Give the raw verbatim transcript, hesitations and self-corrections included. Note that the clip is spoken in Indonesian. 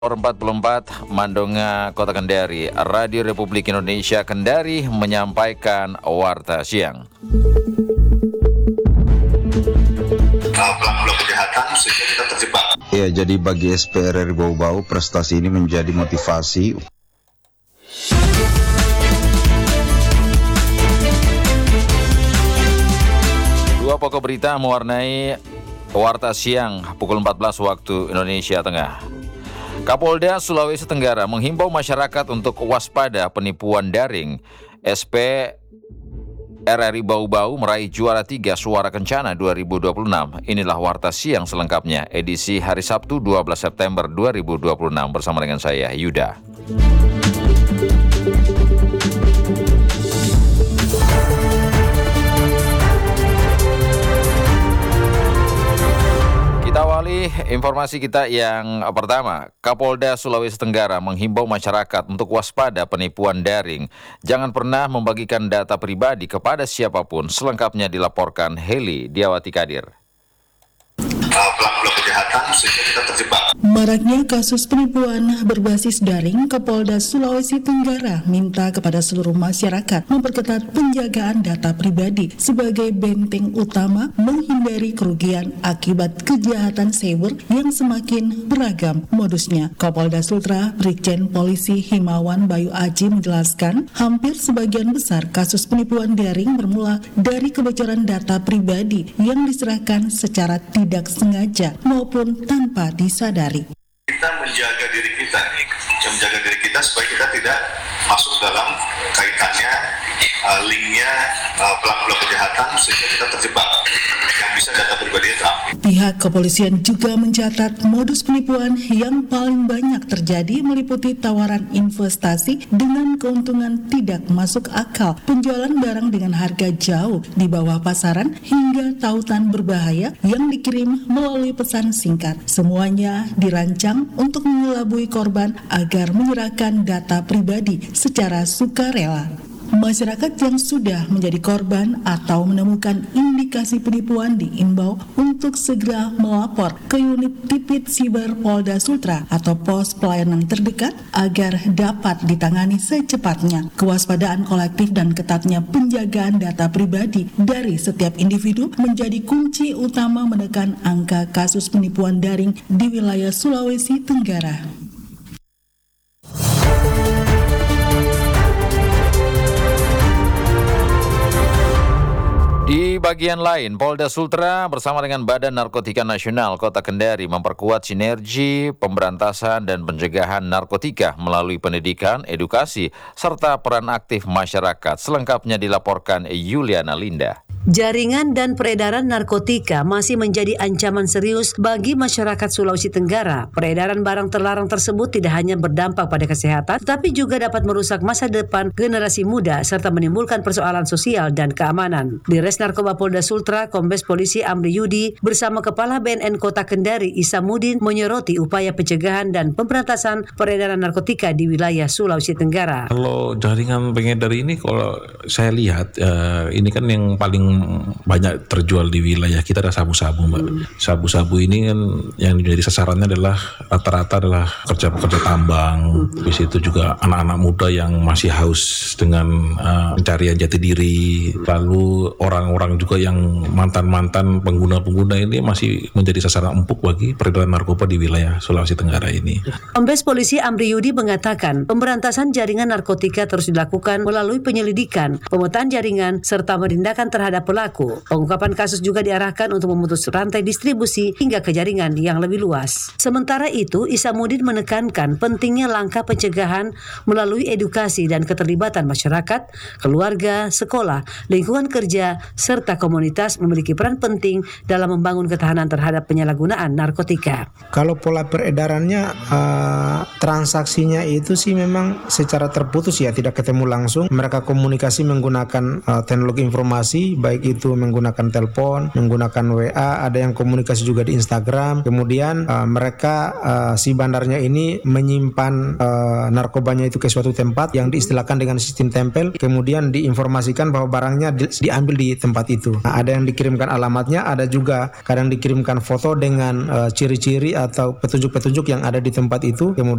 empat puluh empat Mandonga, Kota Kendari, Radio Republik Indonesia Kendari menyampaikan Warta Siang. Pelaku kejahatan sehingga kita terjebak. Ya, jadi bagi S P R R I Bau-Bau, prestasi ini menjadi motivasi. Dua pokok berita mewarnai Warta Siang pukul empat belas waktu Indonesia Tengah. Kapolda Sulawesi Tenggara menghimbau masyarakat untuk waspada penipuan daring. S P R R I Bau-Bau meraih juara tiga Suara Kencana dua ribu dua puluh enam. Inilah Warta Siang selengkapnya, edisi hari Sabtu dua belas September dua ribu dua puluh enam bersama dengan saya, Yuda. Kita awali informasi kita yang pertama. Kapolda Sulawesi Tenggara menghimbau masyarakat untuk waspada penipuan daring. Jangan pernah membagikan data pribadi kepada siapapun. Selengkapnya dilaporkan Heli Diawati Kadir. Pelaku kejahatan sehingga kita terjebak. Maraknya kasus penipuan berbasis daring, Kapolda Sulawesi Tenggara minta kepada seluruh masyarakat memperketat penjagaan data pribadi sebagai benteng utama menghindari kerugian akibat kejahatan cyber yang semakin beragam modusnya. Kapolda Sultra Brigjen Polisi Himawan Bayu Aji menjelaskan, hampir sebagian besar kasus penipuan daring bermula dari kebocoran data pribadi yang diserahkan secara tidak sengaja maupun tanpa disadari. Kita menjaga diri kita, menjaga diri kita supaya kita tidak masuk dalam kaitannya, uh, linknya uh, pelaku kejahatan sehingga kita terjebak yang bisa data pribadi terambil. Pihak kepolisian juga mencatat modus penipuan yang paling banyak terjadi meliputi tawaran investasi dengan keuntungan tidak masuk akal, penjualan barang dengan harga jauh di bawah pasaran, hingga tautan berbahaya yang dikirim melalui pesan singkat. Semuanya dirancang untuk mengelabui korban agar menyerahkan data pribadi secara sukarela. Masyarakat yang sudah menjadi korban atau menemukan indikasi penipuan diimbau untuk segera melapor ke unit Tipit Siber Polda Sultra atau pos pelayanan terdekat agar dapat ditangani secepatnya. Kewaspadaan kolektif dan ketatnya penjagaan data pribadi dari setiap individu menjadi kunci utama menekan angka kasus penipuan daring di wilayah Sulawesi Tenggara. Di bagian lain, Polda Sultra bersama dengan Badan Narkotika Nasional Kota Kendari memperkuat sinergi pemberantasan dan pencegahan narkotika melalui pendidikan, edukasi, serta peran aktif masyarakat. Selengkapnya dilaporkan Yuliana Linda. Jaringan dan peredaran narkotika masih menjadi ancaman serius bagi masyarakat Sulawesi Tenggara. Peredaran barang terlarang tersebut tidak hanya berdampak pada kesehatan, tetapi juga dapat merusak masa depan generasi muda serta menimbulkan persoalan sosial dan keamanan. Di Res Narkoba Polda Sultra, Kombes Polisi Amri Yudi bersama Kepala B N N Kota Kendari Isamuddin menyoroti upaya pencegahan dan pemberantasan peredaran narkotika di wilayah Sulawesi Tenggara. Kalau jaringan pengedar ini, kalau saya lihat uh, ini kan yang paling banyak terjual di wilayah kita adalah sabu-sabu, Mbak. Hmm. Sabu-sabu ini kan yang menjadi sasarannya adalah rata-rata adalah pekerja-pekerja tambang. Hmm. Di situ juga anak-anak muda yang masih haus dengan uh, pencarian jati diri. Lalu orang-orang juga yang mantan-mantan pengguna-pengguna ini masih menjadi sasaran empuk bagi peredaran narkoba di wilayah Sulawesi Tenggara ini. Kombes Polisi Amri Yudi mengatakan, pemberantasan jaringan narkotika terus dilakukan melalui penyelidikan, pemetaan jaringan, serta penindakan terhadap pelaku. Pengungkapan kasus juga diarahkan untuk memutus rantai distribusi hingga ke jaringan yang lebih luas. Sementara itu, Isamuddin menekankan pentingnya langkah pencegahan melalui edukasi dan keterlibatan masyarakat, keluarga, sekolah, lingkungan kerja, serta komunitas memiliki peran penting dalam membangun ketahanan terhadap penyalahgunaan narkotika. Kalau pola peredarannya, uh, transaksinya itu sih memang secara terputus ya, tidak ketemu langsung. Mereka komunikasi menggunakan uh, teknologi informasi, baik baik itu menggunakan telepon, menggunakan W A, ada yang komunikasi juga di Instagram. Kemudian uh, mereka uh, si bandarnya ini menyimpan uh, narkobanya itu ke suatu tempat yang diistilahkan dengan sistem tempel, kemudian diinformasikan bahwa barangnya di, diambil di tempat itu. Nah, ada yang dikirimkan alamatnya, ada juga kadang dikirimkan foto dengan uh, ciri-ciri atau petunjuk-petunjuk yang ada di tempat itu. Kemudian